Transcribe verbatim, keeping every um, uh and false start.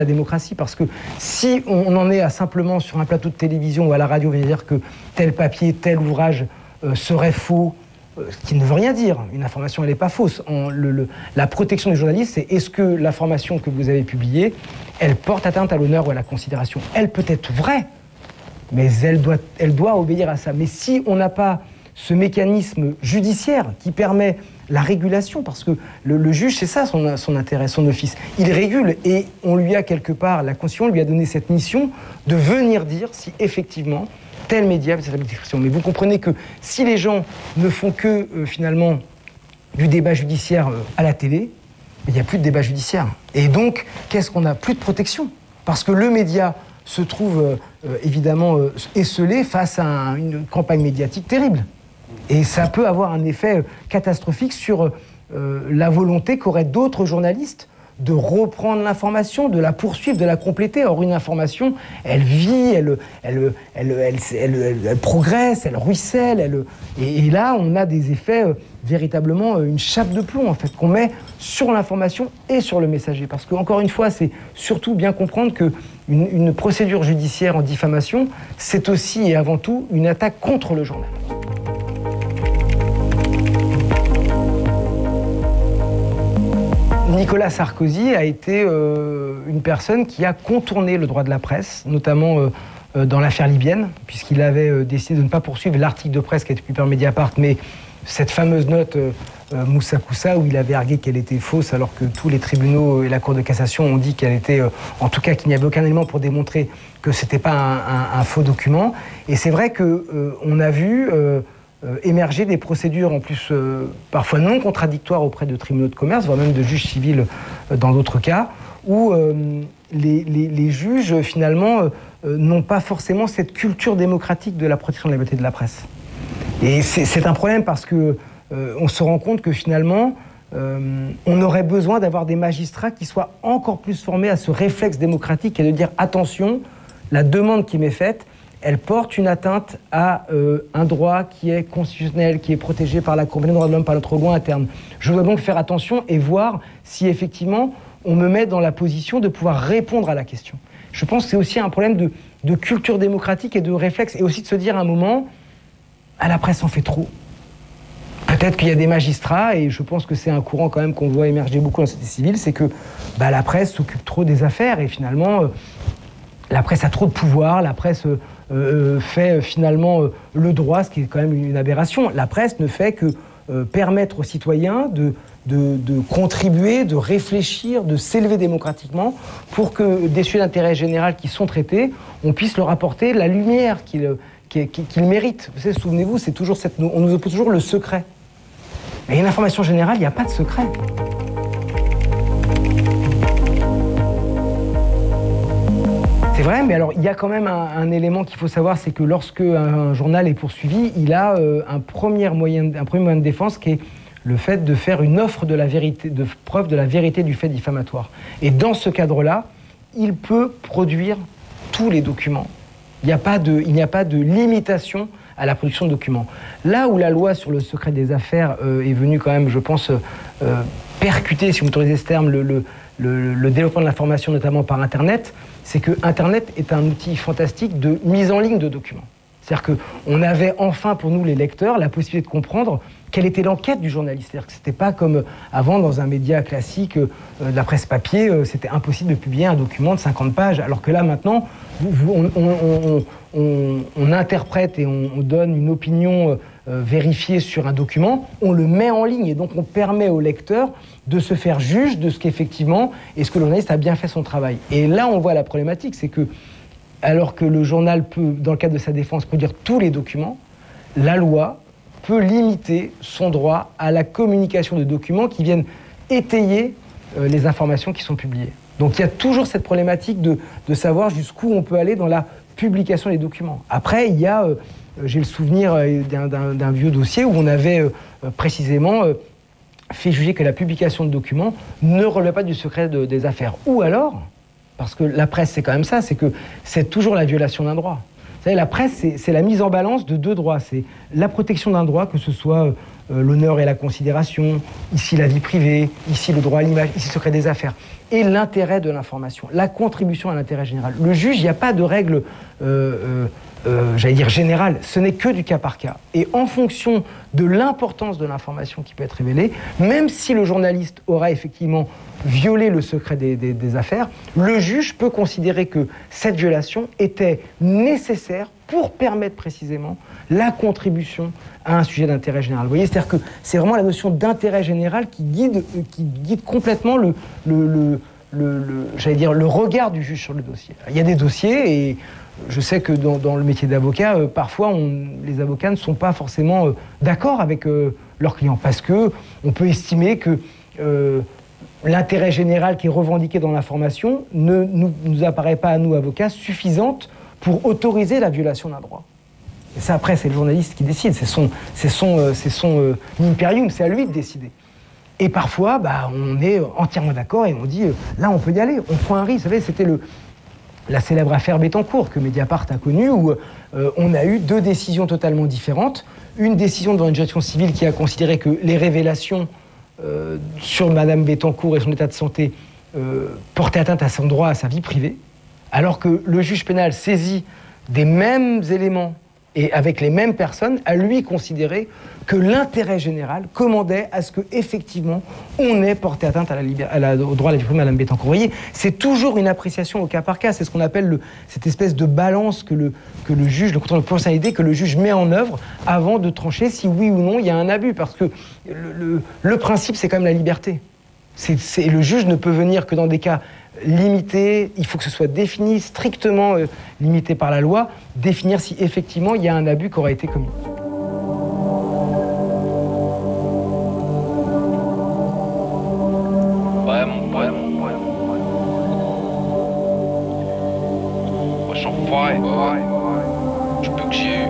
la démocratie, parce que si on en est à simplement sur un plateau de télévision ou à la radio venir dire que tel papier, tel ouvrage euh, serait faux, euh, ce qui ne veut rien dire, une information elle n'est pas fausse. En, le, le, la protection des journalistes, c'est est-ce que l'information que vous avez publiée, elle porte atteinte à l'honneur ou à la considération. Elle peut être vraie, mais elle doit, elle doit obéir à ça. Mais si on n'a pas ce mécanisme judiciaire qui permet la régulation, parce que le, le juge, c'est ça son, son intérêt, son office. Il régule et on lui a quelque part, la Constitution lui a donné cette mission de venir dire si effectivement tel média fait cette liberté d'expression. Mais vous comprenez que si les gens ne font que euh, finalement du débat judiciaire euh, à la télé, il n'y a plus de débat judiciaire. Et donc, qu'est-ce qu'on a? Plus de protection. Parce que le média se trouve euh, euh, évidemment euh, esselé face à un, une campagne médiatique terrible. Et ça peut avoir un effet catastrophique sur euh, la volonté qu'auraient d'autres journalistes de reprendre l'information, de la poursuivre, de la compléter. Or, une information, elle vit, elle, elle, elle, elle, elle, elle progresse, elle ruisselle. Elle, et, et là, on a des effets, euh, véritablement, euh, une chape de plomb, en fait, qu'on met sur l'information et sur le messager. Parce qu'encore une fois, c'est surtout bien comprendre qu'une une procédure judiciaire en diffamation, c'est aussi et avant tout une attaque contre le journal. Nicolas Sarkozy a été euh, une personne qui a contourné le droit de la presse, notamment euh, euh, dans l'affaire libyenne, puisqu'il avait euh, décidé de ne pas poursuivre l'article de presse qui a été publié par Mediapart, mais cette fameuse note euh, euh, Moussa Koussa, où il avait argué qu'elle était fausse, alors que tous les tribunaux et la Cour de cassation ont dit qu'elle était, euh, en tout cas qu'il n'y avait aucun élément pour démontrer que ce n'était pas un, un, un faux document. Et c'est vrai qu'on euh, a vu... Euh, Euh, émerger des procédures en plus euh, parfois non contradictoires auprès de tribunaux de commerce, voire même de juges civils euh, dans d'autres cas, où euh, les, les, les juges finalement euh, n'ont pas forcément cette culture démocratique de la protection de la liberté de la presse. Et c'est un problème parce que euh, on se rend compte que finalement euh, on aurait besoin d'avoir des magistrats qui soient encore plus formés à ce réflexe démocratique et de dire attention, la demande qui m'est faite, elle porte une atteinte à euh, un droit qui est constitutionnel, qui est protégé par la Convention des droits de l'homme, par notre loi interne. Je dois donc faire attention et voir si effectivement on me met dans la position de pouvoir répondre à la question. Je pense que c'est aussi un problème de, de culture démocratique et de réflexe, et aussi de se dire à un moment, à la presse en fait trop. Peut-être qu'il y a des magistrats, et je pense que c'est un courant quand même qu'on voit émerger beaucoup dans la société civile, c'est que bah, la presse s'occupe trop des affaires, et finalement, euh, la presse a trop de pouvoir, la presse... Euh, Euh, fait euh, finalement euh, le droit, ce qui est quand même une, une aberration. La presse ne fait que euh, permettre aux citoyens de, de, de contribuer, de réfléchir, de s'élever démocratiquement pour que des sujets d'intérêt général qui sont traités, on puisse leur apporter la lumière qu'ils qu'ils, qu'ils méritent. Vous savez, souvenez-vous, c'est toujours cette, on nous oppose toujours le secret. Mais une information générale, il n'y a pas de secret. C'est vrai, mais alors il y a quand même un, un élément qu'il faut savoir, c'est que lorsque un, un journal est poursuivi, il a euh, un, premier moyen, un premier moyen de défense qui est le fait de faire une offre de la vérité, de preuve de la vérité du fait diffamatoire. Et dans ce cadre-là, il peut produire tous les documents. Il n'y a pas de, il n'y a pas de limitation à la production de documents. Là où la loi sur le secret des affaires euh, est venue quand même, je pense, euh, percuter, si vous m'autorisez ce terme, le, le, le, le développement de l'information, notamment par Internet, c'est que Internet est un outil fantastique de mise en ligne de documents. C'est-à-dire qu'on avait enfin, pour nous les lecteurs, la possibilité de comprendre quelle était l'enquête du journaliste. C'est-à-dire que c'était pas comme avant, dans un média classique, euh, de la presse papier, euh, c'était impossible de publier un document de cinquante pages, alors que là, maintenant, vous, vous, on, on, on, on, on interprète et on, on donne une opinion euh, vérifiée sur un document, on le met en ligne, et donc on permet au lecteur de se faire juge de ce qu'effectivement, est-ce que le journaliste a bien fait son travail. Et là, on voit la problématique, c'est que, alors que le journal peut, dans le cadre de sa défense, produire tous les documents, la loi peut limiter son droit à la communication de documents qui viennent étayer euh, les informations qui sont publiées. Donc il y a toujours cette problématique de, de savoir jusqu'où on peut aller dans la publication des documents. Après, il y a, euh, j'ai le souvenir euh, d'un, d'un, d'un vieux dossier où on avait euh, précisément euh, fait juger que la publication de documents ne relevait pas du secret de, des affaires. Ou alors, parce que la presse c'est quand même ça, c'est que c'est toujours la violation d'un droit. Vous savez, la presse, c'est la mise en balance de deux droits. C'est la protection d'un droit, que ce soit euh, l'honneur et la considération, ici la vie privée, ici le droit à l'image, ici le secret des affaires, et l'intérêt de l'information, la contribution à l'intérêt général. Le juge, il n'y a pas de règle, euh, euh, euh, j'allais dire générale, ce n'est que du cas par cas. Et en fonction de l'importance de l'information qui peut être révélée, même si le journaliste aura effectivement violé le secret des, des, des affaires, le juge peut considérer que cette violation était nécessaire pour permettre précisément la contribution à un sujet d'intérêt général. Vous voyez, c'est-à-dire que c'est vraiment la notion d'intérêt général qui guide, qui guide complètement le, le, le, le, le j'allais dire, le regard du juge sur le dossier. Il y a des dossiers, et je sais que dans, dans le métier d'avocat, euh, parfois on, les avocats ne sont pas forcément euh, d'accord avec euh, leurs clients, parce que on peut estimer que euh, l'intérêt général qui est revendiqué dans l'information ne nous, nous apparaît pas à nous, avocats, suffisante pour autoriser la violation d'un droit. Et ça, après, c'est le journaliste qui décide. C'est son, c'est son, euh, c'est son euh, imperium, c'est à lui de décider. Et parfois, bah, on est entièrement d'accord et on dit, euh, là, on peut y aller, on prend un risque. Vous savez, c'était le, la célèbre affaire Bettencourt que Mediapart a connue, où euh, on a eu deux décisions totalement différentes. Une décision devant une juridiction civile qui a considéré que les révélations euh, sur Madame Bettencourt et son état de santé euh, portaient atteinte à son droit à sa vie privée, alors que le juge pénal saisi des mêmes éléments et avec les mêmes personnes, a lui considéré que l'intérêt général commandait à ce qu'effectivement on ait porté atteinte à la libé- à la, au droit à la vie privée de Mme Bettencourt. Vous voyez, c'est toujours une appréciation au cas par cas. C'est ce qu'on appelle le, cette espèce de balance que le, que le juge, le contrôle de proportionnalité, que le juge met en œuvre avant de trancher si oui ou non il y a un abus. Parce que le, le, le principe, c'est quand même la liberté. C'est, c'est, le juge ne peut venir que dans des cas limité, il faut que ce soit défini, strictement euh, limité par la loi, définir si effectivement il y a un abus qui aurait été commis. Ouais, mon pote. Ouais, mon pote. Wesh, enfoiré. Ouais.